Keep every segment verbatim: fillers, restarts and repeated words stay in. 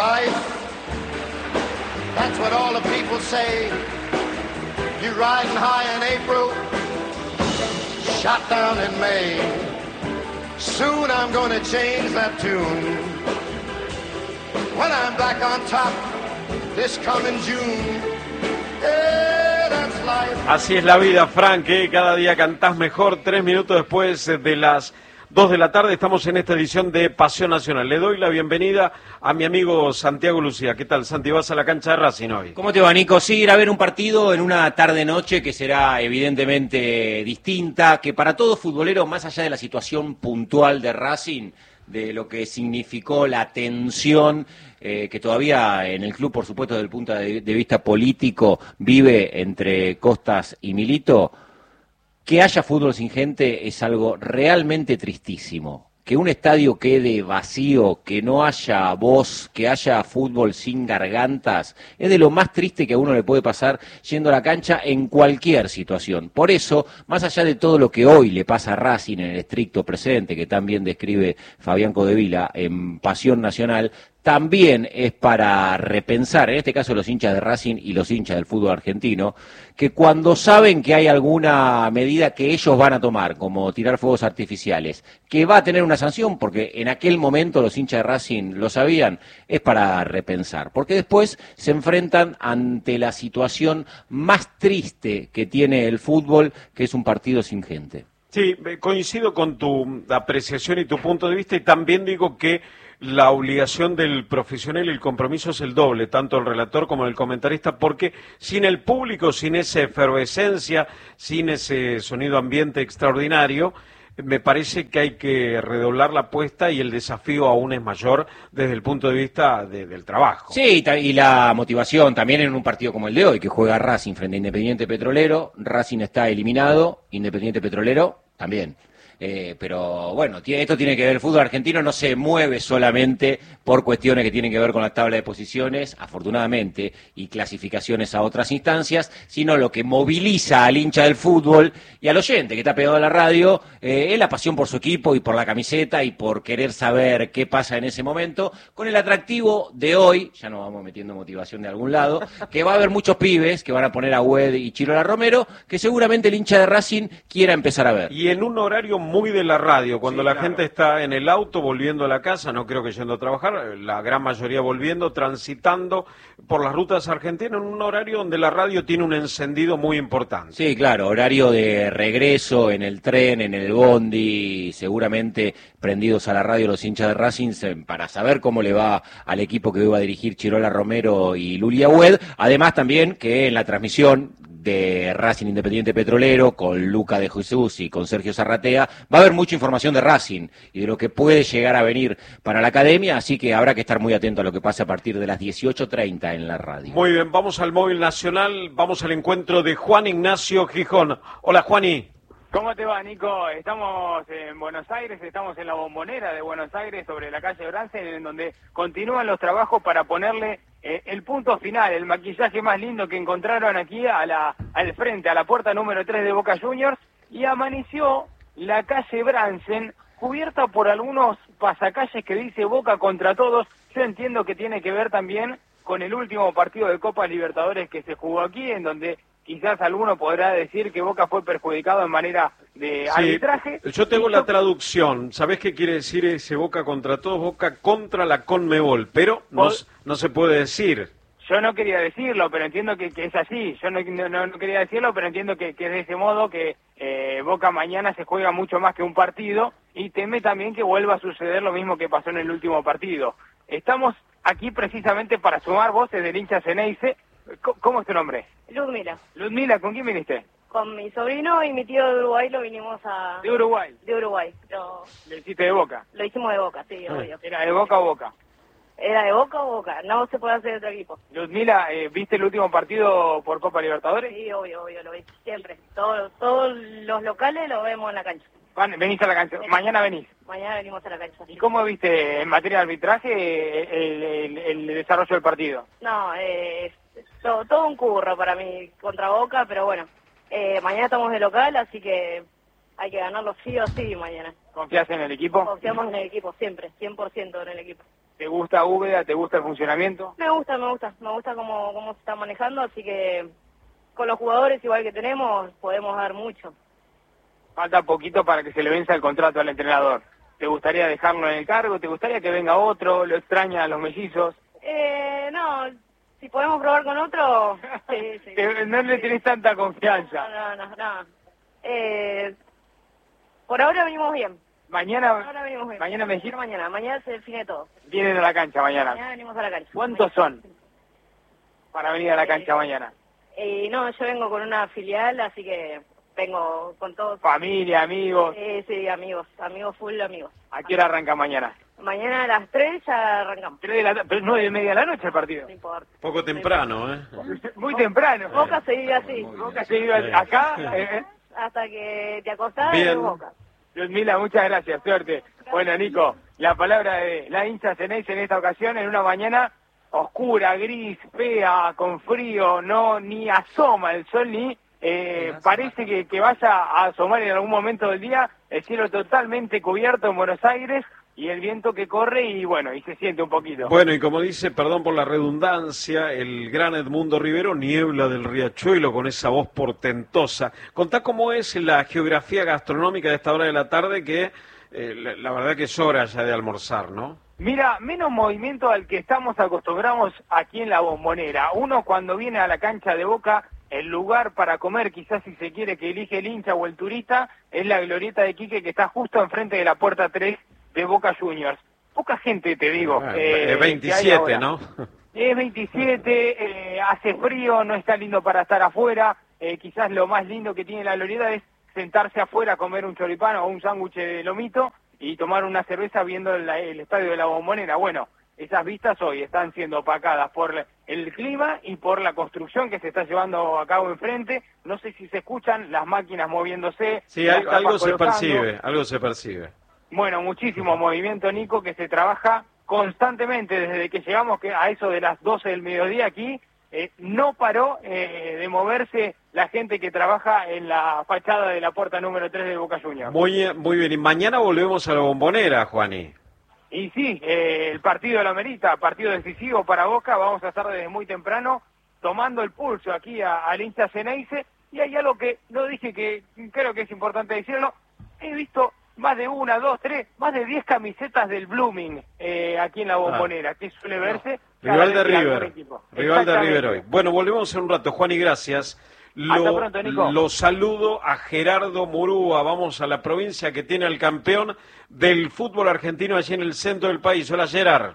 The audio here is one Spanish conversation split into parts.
life. That's what all the people say. You riding high in April, shot down in May. Soon I'm gonna change that tune. When I'm back on top this coming June. Yeah, that's life. Así es la vida, Frank, ¿eh? Cada día cantás mejor. Tres minutos después de las dos de la tarde estamos en esta edición de Pasión Nacional. Le doy la bienvenida a mi amigo Santiago Lucía. ¿Qué tal, Santi? ¿Vas a la cancha de Racing hoy? ¿Cómo te va, Nico? Sí, ir a ver un partido en una tarde-noche que será evidentemente distinta, que para todo futbolero, más allá de la situación puntual de Racing, de lo que significó la tensión eh, que todavía en el club, por supuesto, desde el punto de, de vista político, vive entre Costas y Milito, que haya fútbol sin gente es algo realmente tristísimo. Que un estadio quede vacío, que no haya voz, que haya fútbol sin gargantas, es de lo más triste que a uno le puede pasar yendo a la cancha en cualquier situación. Por eso, más allá de todo lo que hoy le pasa a Racing en el estricto presente, que también describe Fabián Codevila en Pasión Nacional, también es para repensar, en este caso los hinchas de Racing y los hinchas del fútbol argentino, que cuando saben que hay alguna medida que ellos van a tomar, como tirar fuegos artificiales, que va a tener una sanción, porque en aquel momento los hinchas de Racing lo sabían, es para repensar, porque después se enfrentan ante la situación más triste que tiene el fútbol, que es un partido sin gente. Sí, coincido con tu apreciación y tu punto de vista, y también digo que la obligación del profesional y el compromiso es el doble, tanto el relator como el comentarista, porque sin el público, sin esa efervescencia, sin ese sonido ambiente extraordinario, me parece que hay que redoblar la apuesta y el desafío aún es mayor desde el punto de vista de, del trabajo. Sí, y la motivación también en un partido como el de hoy, que juega Racing frente a Independiente Petrolero. Racing está eliminado, Independiente Petrolero también. Eh, pero bueno, esto tiene que ver, el fútbol argentino no se mueve solamente por cuestiones que tienen que ver con la tabla de posiciones, afortunadamente, y clasificaciones a otras instancias, sino lo que moviliza al hincha del fútbol y al oyente que está pegado a la radio, eh, es la pasión por su equipo y por la camiseta y por querer saber qué pasa en ese momento, con el atractivo de hoy, ya nos vamos metiendo motivación de algún lado, que va a haber muchos pibes que van a poner a Güed y Chirola Romero, que seguramente el hincha de Racing quiera empezar a ver. Y en un horario muy de la radio, cuando sí, la claro. gente está en el auto volviendo a la casa, no creo que yendo a trabajar, la gran mayoría volviendo, transitando por las rutas argentinas, en un horario donde la radio tiene un encendido muy importante. Sí, claro, horario de regreso en el tren, en el bondi, seguramente prendidos a la radio los hinchas de Racing para saber cómo le va al equipo que iba a dirigir Chirola Romero y Lulia Güed, además también que en la transmisión de Racing Independiente Petrolero, con Luca de Jesús y con Sergio Zarratea, va a haber mucha información de Racing y de lo que puede llegar a venir para la academia, así que habrá que estar muy atento a lo que pase a partir de las dieciocho treinta en la radio. Muy bien, vamos al móvil nacional, vamos al encuentro de Juan Ignacio Gijón. Hola, Juani. ¿Cómo te va, Nico? Estamos en Buenos Aires, estamos en la Bombonera de Buenos Aires, sobre la calle Bransen, en donde continúan los trabajos para ponerle eh, el punto final, el maquillaje más lindo que encontraron aquí a la, al frente, a la puerta número tres de Boca Juniors, y amaneció la calle Bransen cubierta por algunos pasacalles que dice Boca contra todos. Yo entiendo que tiene que ver también con el último partido de Copa Libertadores que se jugó aquí, en donde quizás alguno podrá decir que Boca fue perjudicado en manera de sí, arbitraje. Yo tengo la traducción. ¿Sabés qué quiere decir ese Boca contra todos? Boca contra la Conmebol, pero no, no se puede decir. Yo no quería decirlo, pero entiendo que, que es así. Yo no, no, no quería decirlo, pero entiendo que, que es de ese modo, que eh, Boca mañana se juega mucho más que un partido y teme también que vuelva a suceder lo mismo que pasó en el último partido. Estamos aquí precisamente para sumar voces del hincha Ceneice. ¿Cómo es tu nombre? Ludmila. Ludmila, ¿con quién viniste? Con mi sobrino y mi tío de Uruguay lo vinimos a... ¿De Uruguay? De Uruguay. Lo, ¿Lo hiciste de Boca? Lo hicimos de Boca, sí, obvio. ¿Era de Boca o Boca? Era de Boca o Boca, no se puede hacer de otro equipo. Ludmila, eh, ¿viste el último partido por Copa Libertadores? Sí, obvio, obvio, lo vi siempre. Todos, todos los locales lo vemos en la cancha. Van, venís a la cancha, venís. Mañana venís. Mañana venimos a la cancha. ¿Y cómo viste en materia de arbitraje el, el, el desarrollo del partido? No, eh, todo, todo un curro para mí contra Boca, pero bueno, eh, mañana estamos de local, así que hay que ganarlo sí o sí mañana. ¿Confías en el equipo? Confiamos en el equipo, siempre, cien por ciento en el equipo. ¿Te gusta Úbeda? ¿Te gusta el funcionamiento? Me gusta, me gusta, me gusta cómo, cómo se está manejando, así que con los jugadores igual que tenemos podemos dar mucho. Falta poquito para que se le venza el contrato al entrenador. ¿Te gustaría dejarlo en el cargo? ¿Te gustaría que venga otro? ¿Lo extraña a los mellizos? Eh, no, si podemos probar con otro, sí, sí. No le tenés tanta confianza. No, no, no, no. Eh, por ahora venimos bien. Mañana, Ahora venimos bien. mañana me dijiste, Mañana, mañana se define todo. vienen a la cancha mañana. Mañana venimos a la cancha. ¿Cuántos son para venir a la cancha Eh, mañana? Y no, yo vengo con una filial, así que vengo con todos. Familia, amigos. Sí, sí, amigos, amigos full amigos. ¿A qué hora arranca mañana? Mañana a las tres ya arrancamos. Tres de la ta- pero nueve y media de la noche el partido. No importa. Poco temprano, ¿eh? Muy temprano. Boca se vive así. Boca se iba acá. eh, Hasta que te acostás Bien. es Boca. Ludmila, muchas gracias, suerte. Bueno, Nico, la palabra de la hincha Ceneice en esta ocasión, en una mañana oscura, gris, fea, con frío, no ni asoma el sol ni eh, parece que, que vaya a asomar en algún momento del día, el cielo totalmente cubierto en Buenos Aires y el viento que corre y bueno, y se siente un poquito. Bueno, y como dice, perdón por la redundancia, el gran Edmundo Rivero, niebla del Riachuelo con esa voz portentosa. Contá cómo es la geografía gastronómica de esta hora de la tarde, que eh, la, la verdad que es hora ya de almorzar, ¿no? Mira, menos movimiento al que estamos acostumbrados aquí en la Bombonera. Uno cuando viene a la cancha de Boca, el lugar para comer, quizás si se quiere que elige el hincha o el turista, es la glorieta de Quique que está justo enfrente de la puerta tres de Boca Juniors. Poca gente, te digo. Ah, eh, es que hay veintisiete, ahora. ¿no? Es veintisiete, eh, hace frío, no está lindo para estar afuera. Eh, quizás lo más lindo que tiene la glorieta es sentarse afuera a comer un choripán o un sándwich de lomito y tomar una cerveza viendo el, el estadio de la Bombonera. Bueno, esas vistas hoy están siendo opacadas por el clima y por la construcción que se está llevando a cabo enfrente. No sé si se escuchan las máquinas moviéndose. Sí, las algo, algo tapas se colocando. percibe, algo se percibe. Bueno, muchísimo movimiento, Nico, que se trabaja constantemente desde que llegamos que a eso de las doce del mediodía aquí. Eh, no paró eh, de moverse la gente que trabaja en la fachada de la puerta número tres de Boca Juniors. Muy, muy bien, y mañana volvemos a la Bombonera, Juani. Y sí, eh, el partido de la Merita, partido decisivo para Boca, vamos a estar desde muy temprano tomando el pulso aquí a- al hincha Ceneice. Y hay algo que no dije que creo que es importante decirlo, he visto más de una, dos, tres, más de diez camisetas del Blooming eh, aquí en la Bombonera, que suele verse. cada Rival de vez que hay algún River, equipo. rival de Exactamente. River hoy. Bueno, volvemos en un rato, Juani, gracias. Lo, Hasta pronto, Nico. lo saludo a Gerardo Murúa, vamos a la provincia que tiene al campeón del fútbol argentino allí en el centro del país. Hola, Gerard.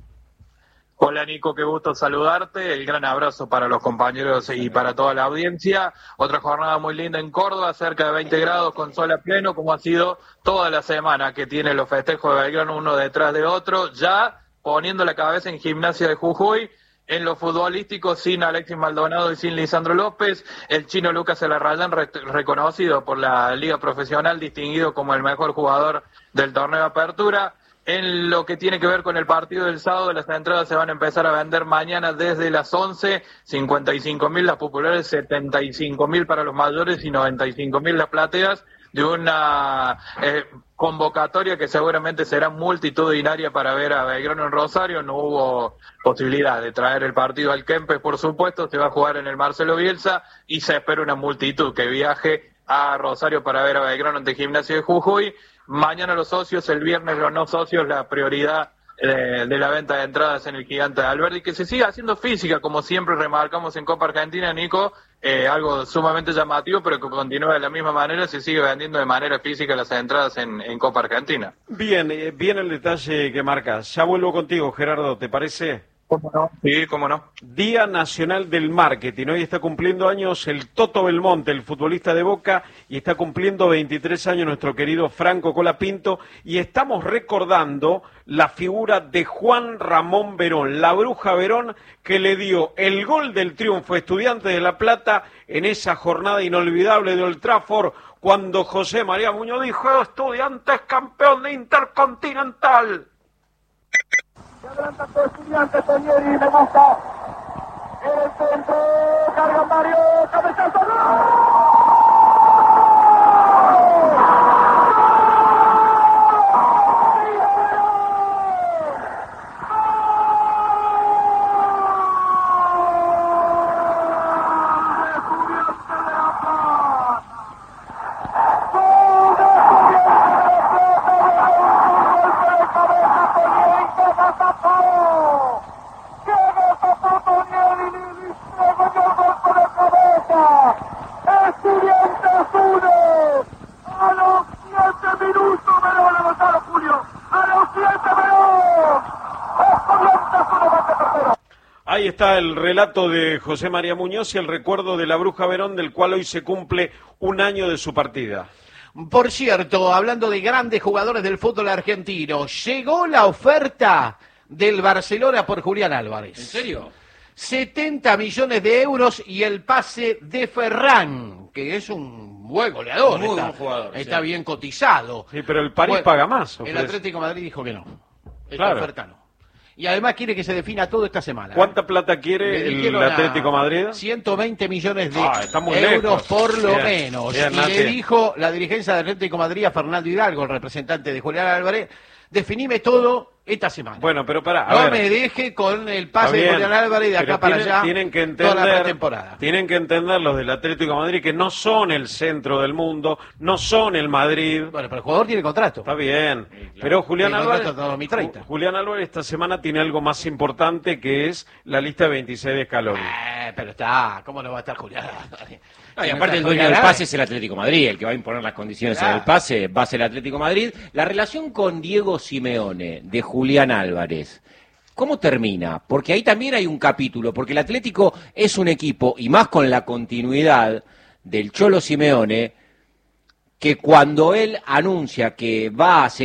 Hola Nico, qué gusto saludarte, el gran abrazo para los compañeros y para toda la audiencia. Otra jornada muy linda en Córdoba, cerca de veinte grados con sol a pleno, como ha sido toda la semana que tiene los festejos de Belgrano uno detrás de otro, ya poniendo la cabeza en Gimnasia de Jujuy. En lo futbolístico, sin Alexis Maldonado y sin Lisandro López, el chino Lucas Elarrayán, re- reconocido por la Liga Profesional, distinguido como el mejor jugador del torneo de apertura. En lo que tiene que ver con el partido del sábado, las entradas se van a empezar a vender mañana desde las once, cincuenta y cinco mil las populares, setenta y cinco mil para los mayores y noventa y cinco mil las plateas, de una eh, convocatoria que seguramente será multitudinaria para ver a Belgrano en Rosario. No hubo posibilidad de traer el partido al Kempes, por supuesto, se va a jugar en el Marcelo Bielsa y se espera una multitud que viaje a Rosario para ver a Belgrano ante Gimnasia de Jujuy. Mañana los socios, el viernes los no socios, la prioridad eh, de la venta de entradas en el Gigante de Alberdi, que se siga haciendo física, como siempre remarcamos en Copa Argentina, Nico, eh, algo sumamente llamativo, pero que continúa de la misma manera, se sigue vendiendo de manera física las entradas en, en Copa Argentina. Bien, eh, bien el detalle que marcas. Ya vuelvo contigo, Gerardo, ¿te parece? ¿Cómo no? Sí, cómo no. Día Nacional del Marketing. Hoy está cumpliendo años el Toto Belmonte, el futbolista de Boca, y está cumpliendo veintitrés años nuestro querido Franco Colapinto, y estamos recordando la figura de Juan Ramón Verón, la bruja Verón, que le dio el gol del triunfo a Estudiantes de La Plata en esa jornada inolvidable de Old Trafford, cuando José María Muñoz dijo: Estudiantes campeón de Intercontinental. Se adelanta con Estudiantes, Tenieri, me gusta. El centro, carga Mario, cabezazo, ¡gol! Ahí está el relato de José María Muñoz y el recuerdo de la Bruja Verón, del cual hoy se cumple un año de su partida. Por cierto, hablando de grandes jugadores del fútbol argentino, llegó la oferta del Barcelona por Julián Álvarez. ¿En serio? setenta millones de euros y el pase de Ferran, que es un buen goleador. Muy está, buen jugador, está sí. bien cotizado. Sí, pero el París Bueno, paga más. El ofrece. Atlético de Madrid dijo que no. Esta Claro. oferta no. Y además quiere que se defina todo esta semana. ¿Cuánta plata quiere Le el dijeron a Atlético Madrid? ciento veinte millones de Ah, está muy euros lejos. por lo Bien, menos. bien, y Nati. le dijo la dirigencia del Atlético de Madrid a Fernando Hidalgo, el representante de Julián Álvarez, definime todo esta semana. Bueno, pero pará, a no ver. me deje con el Está pase de bien, Julián Álvarez de acá pero para tienen, allá tienen que toda la entender, pretemporada. tienen que entender los del Atlético de Madrid que no son el centro del mundo, no son el Madrid. Bueno, pero el jugador tiene contrato. Está bien, pero Julián Tiene Álvarez, contrato hasta dos mil treinta. Ju- Julián Álvarez esta semana tiene algo más importante, que es la lista de veintiséis de Scaloni. Eh, pero está, ¿cómo no va a estar Julián Álvarez? No, y Si no aparte está el dueño Julián del Álvarez, pase es el Atlético de Madrid, el que va a imponer las condiciones Claro. en el pase va a ser el Atlético de Madrid. La relación con Diego Simeone, de Julián Álvarez, ¿cómo termina? Porque ahí también hay un capítulo, porque el Atlético es un equipo, y más con la continuidad del Cholo Simeone, que cuando él anuncia que va a seguir